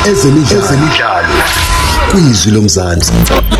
Ezemidlalo kwizwi lomzansi.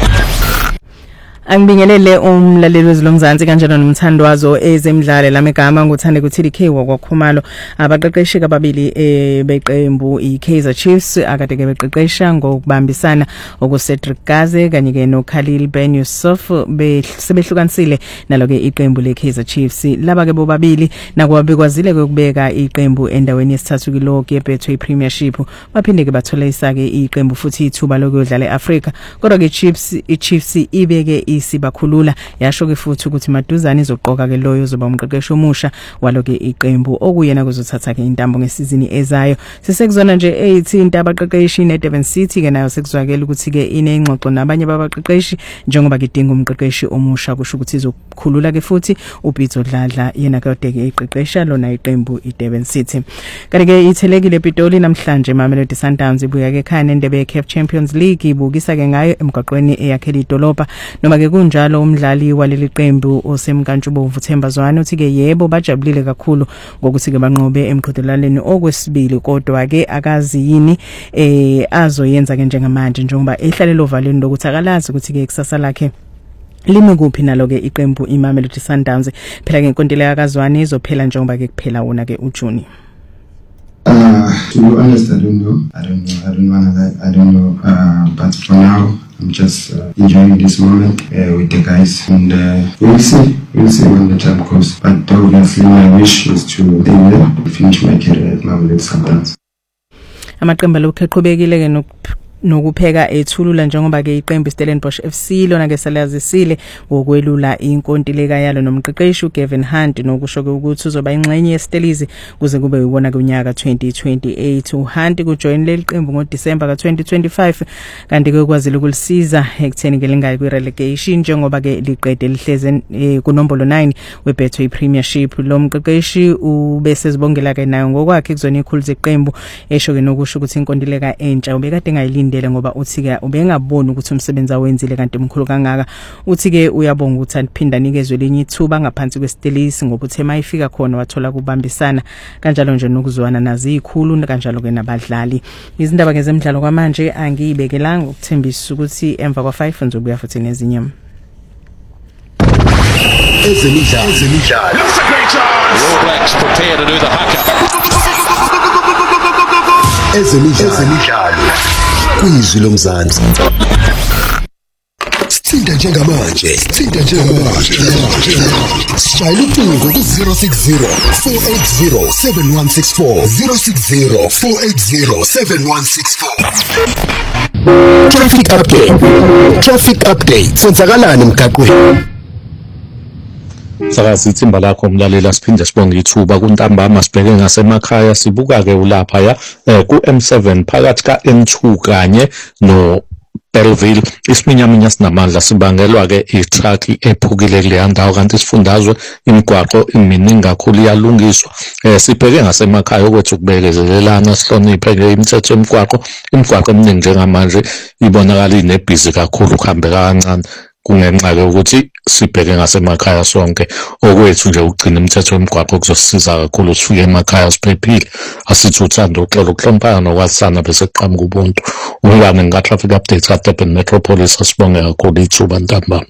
Angibingelele umlaleli wezilomzansi kanjalo nomthandwazo ezemidlalo lamegama ngothande kuTDK wakwaKhumalo abaqeqeshi ababili beqembu iKaizer Chiefs akade ke beqeqesha ngokubambisana okuCedric Gaze kanye ke noKhalil Ben Yusuf sebehlukanisile naloke iqembu leKaizer Chiefs laba ke bobabili nakuba bekwazile ukubeka iqembu endaweni yesithathu kiloki eBetway Premiership baphinde ke bathola isake iqembu futhi ithuba lokudlala eAfrica kodwa ke iChiefs ibeke isibakhulula yasho ke futhi ukuthi maduzane izoqoka ke loyo zoba umqeqeshi omusha waloke iqembu okuyena kuzothatha ke intambo ngesizini ezayo sisekuzona nje ethinta abaqeqeshi neDurban City ke nayo sekuzwakela ukuthi ke inengxoxo nabanye babaqeqeshi njengoba kidinga umqeqeshi omusha kusho ukuthi izokhulula ke futhi uPitso Dladla yena kade ke iqeqesha lona iqembu iDurban City kanti ke ithelekile ePitoli namhlanje Mamelodi Sundowns ibuya ke ekhaya nendebe yeCAF Champions League ibukisa ke ngayo emgwaqweni eyakhela idolobha noma ke kunjalo umdlali waleli qembu osemkantshubovu Themba Zwane uthi ke yebo bajabulile kakhulu ngokuthi ke banqobe emqhudelaneni okwesibili kodwa ke akazi yini azoyenza ke njengamanje njengoba ehlalelo valeni lokuthi akalazi ukuthi ke ikusasa lakhe lime kuphi naloke iqembu iMamelodi Sundowns phela ke inkontileka yakazwane izophela njengoba ke kuphela wona ke uJuni. To be honest, I don't know. But for now, I'm just enjoying this moment with the guys, and we'll see when the time comes. But obviously, my wish is to finish my career at Mamelodi Sundowns. Amaqembu lokho eqhubekile ke nokupheka ethulula njengoba ke iqembu Stellenbosch FC lona ke salazisile ngokwelula inkontileka yalo nomqeqeshi uGavin Hunt nokusho ukuthi uzoba ingxenye yeStelizi kuze kube yibona kunyaka 2028 uHunt kujoin leli qembu ngoDisemba ka2025 kanti ke kwazile ukulisiza ekutheni ke lingayi kwirelegation njengoba ke liqede lihleze kunombolo 9 weBetway Premiership lo mqeqeshi ubese sibongela ke nayo ngokwakhe kuzona ikhulu zeqembu esho ke nokusho ukuthi inkontileka entsha ubekade ngayilindi ngoba uthi ke ubengaboni ukuthi umsebenzi awenzile kanti umkhulu kangaka uthi ke uyabonga ukuthi aphinda nikezwe lenye ithuba ngaphansi kweStelisi ngoba uthe mayifika khona wathola kubambisana kanjalo nje nokuzwana nazi ikhulu kanjalo ke nabadlali izindaba ngezemidlalo kwamanje angiyibekelanga ukuthembisa ukuthi emva kwa5 ngizobuya futhi nezinye Ezemidlalo All Blacks prepare to do the haka. Ezemidlalo kwizwi lomzansi. Sithinta njengamanje. Sijayela ucingo ku-060 480 7164 060 480 7164. Traffic update kwenzakalani emgaqweni? Sakazi ithimba lakho umlalela siphinde sibonge ithuba kuntambama sibheke ngasemakhaya sibuka ke ulapha ya ku M7 phakathi ka N2 kanye no Bellville isiminyaminya sinamandla sibangelwa ke itruck ephukile kule ndawo kanti isifundazwe imigwaqo iminingi kakhulu iyalungiswa sibheke ngasemakhaya okwethu kubekezelelana sihloniphe ke imithetho imigwaqo eminingi njengamanje ibonakala inebhizi kakhulu kuhambeka kancane kungenxa ke ukuthi sibheke ngasemakhaya sonke okwethu nje ugcina imithetho yemigwaqo kuzosisiza kakhulu sifike emakhaya siphephile asithi uthando uxolo ukuhloniphana nokwasana bese kuqhamuka ubuntu ungane nga traffic updates ka Durban Metropolis asibonge kakhulu ithuba ntambama.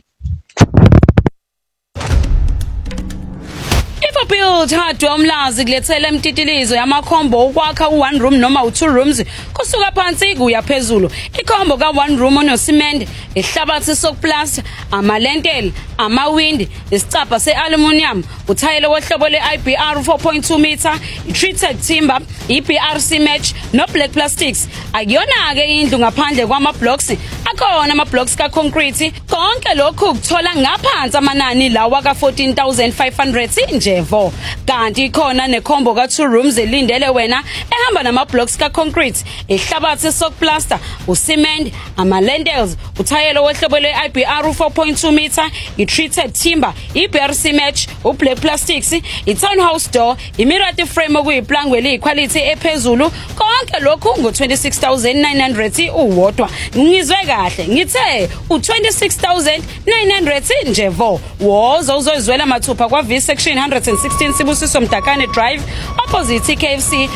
Build hardware umlazi kulethela emtitilizo yamakhombo ukwakha u1 room noma u2 rooms kusuka phansi kuya phezulu ikhombo ka1 room onosimende ihlabathi sokuplasta amalentel amawindi isicapha sealuminium uthayelo wohlobo leIBR 4.2 meter treated timber iBRC match no black plastics akuyona ke indlu ngaphandle kwama blocks akhona ama blocks ka concrete konke lokhu kuthola ngaphansi amanani lawa ka 14500 njevo kanti khona nekhombo ka 2 rooms elindele wena ehamba nama blocks ka concrete ihlabathi sokuplasta ucement ama lintels uthayelo wohlobo leIBR 4.2 meter treated timber iBRC match ublack plastics townhouse door imirate frame okuyiplangwe eliquality ephezulu konke lokhu ngo26900 uwodwa ngizwe kahle ngithe u26900 njevo wozo uzozwela mathupha kwa V section 116 Sibusiso Mdakane Drive opposite KFC